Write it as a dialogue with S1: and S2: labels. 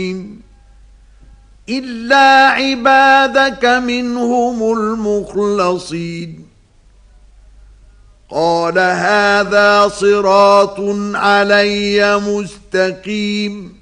S1: إلا عبادك منهم المخلصين قال هذا صراط علي مستقيم